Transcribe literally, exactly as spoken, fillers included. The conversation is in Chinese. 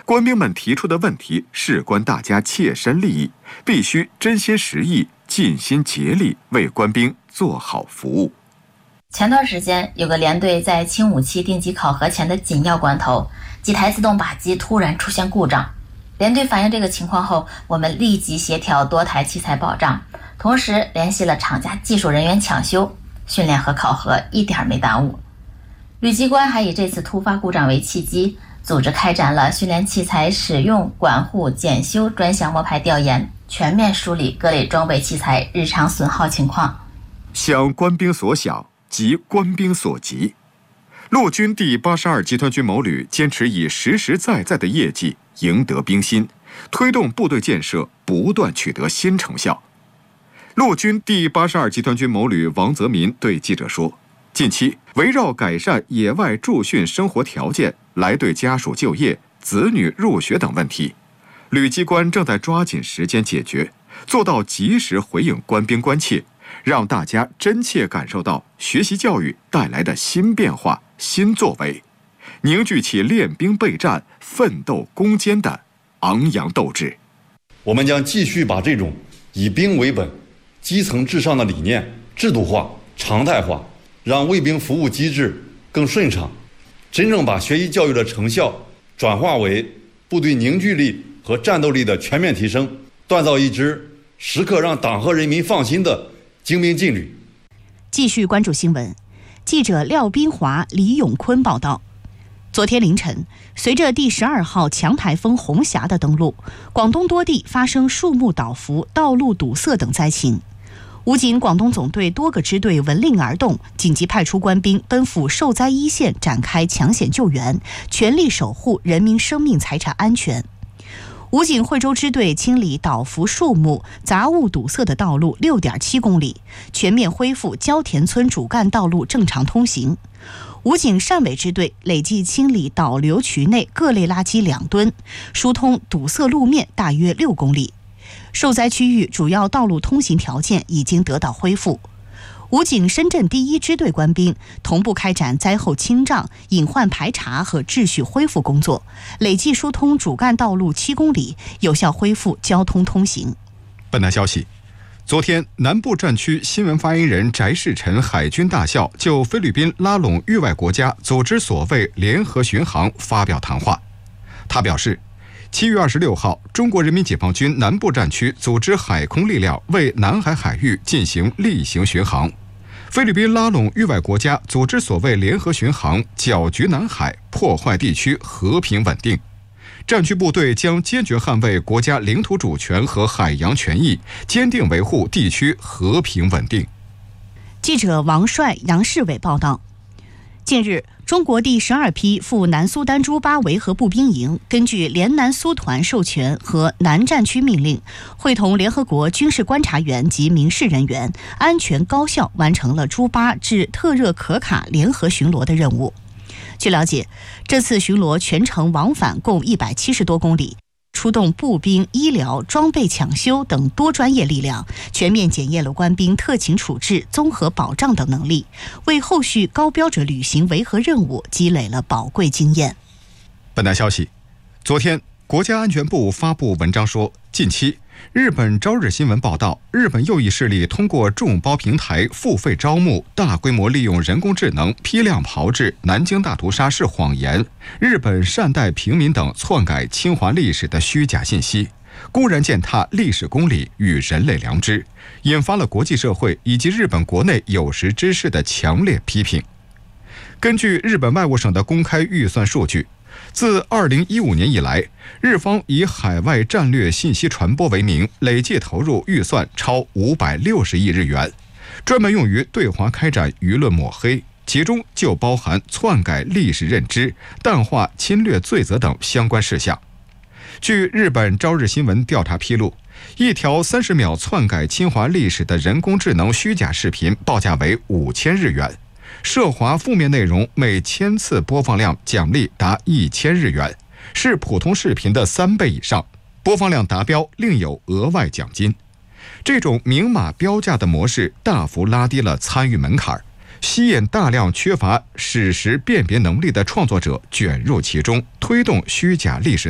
官兵们提出的问题事关大家切身利益，必须真心实意、尽心竭力为官兵做好服务。 前段时间，有个连队在轻武器定级考核前的紧要关头，几台自动靶机突然出现故障。连队反映这个情况后，我们立即协调多台器材保障，同时联系了厂家技术人员抢修，训练和考核一点没耽误。旅机关还以这次突发故障为契机，组织开展了训练器材使用、管护、检修专项摸排调研，全面梳理各类装备器材日常损耗情况。 想官兵所想，急官兵所急。陆军第八十二集团军某旅坚持以实实在在的业绩赢得兵心，推动部队建设不断取得新成效。陆军第八十二集团军某旅王泽民对记者说，近期围绕改善野外驻训生活条件、来队家属就业、子女入学等问题，旅机关正在抓紧时间解决，做到及时回应官兵关切，让大家真切感受到学习教育带来的新变化、新作为，凝聚起练兵备战、奋斗攻坚的昂扬斗志。 我们将继续把这种以兵为本、基层至上的理念制度化、常态化，让卫兵服务机制更顺畅，真正把学习教育的成效转化为部队凝聚力和战斗力的全面提升，锻造一支时刻让党和人民放心的精兵劲旅。 继续关注新闻，记者廖斌华、李永坤报道。昨天凌晨，随着第十二号强台风红霞的登陆，广东多地发生树木倒伏、道路堵塞等灾情。武警广东总队多个支队闻令而动，紧急派出官兵奔赴受灾一线，展开抢险救援，全力守护人民生命财产安全。武警惠州支队清理倒伏树木、杂物堵塞的道路 六点七公里，全面恢复焦田村主干道路正常通行。武警汕尾支队累计清理导流渠内各类垃圾两吨，疏通堵塞路面大约六公里。受灾区域主要道路通行条件已经得到恢复。武警深圳第一支队官兵同步开展灾后清障、隐患排查和秩序恢复工作，累计疏通主干道路七公里，有效恢复交通通行。 本台消息，昨天南部战区新闻发言人翟世臣海军大校就菲律宾拉拢域外国家组织所谓联合巡航发表谈话。他表示，七月二十六号，中国人民解放军南部战区组织海空力量为南海海域进行例行巡航。菲律宾拉拢域外国家组织所谓联合巡航，搅局南海，破坏地区和平稳定。战区部队将坚决捍卫国家领土主权和海洋权益，坚定维护地区和平稳定。 记者王帅、杨世伟报道。近日，中国第十二批赴南苏丹朱巴维和步兵营根据联南苏团授权和南战区命令，会同联合国军事观察员及民事人员，安全高效完成了朱巴至特热可卡联合巡逻的任务。据了解，这次巡逻全程往返共一百七十多公里，出动步兵、医疗、装备抢修等多专业力量，全面检验了官兵特勤处置、综合保障等能力，为后续高标准履行维和任务积累了宝贵经验。 本台消息，昨天国家安全部发布文章说，近期日本朝日新闻报道，日本右翼势力通过众包平台付费招募，大规模利用人工智能批量炮制南京大屠杀是谎言、日本善待平民等篡改侵华历史的虚假信息，公然践踏历史公理与人类良知，引发了国际社会以及日本国内有识之士的强烈批评。根据日本外务省的公开预算数据，自二零一五年以来，日方以海外战略信息传播为名，累计投入预算超五百六十亿日元，专门用于对华开展舆论抹黑，其中就包含篡改历史认知、淡化侵略罪责等相关事项。据日本朝日新闻调查披露，一条三十秒篡改侵华历史的人工智能虚假视频报价为五千日元。涉华负面内容每千次播放量奖励达一千日元，是普通视频的三倍以上，播放量达标另有额外奖金。这种明码标价的模式大幅拉低了参与门槛，吸引大量缺乏史实辨别能力的创作者卷入其中，推动虚假历史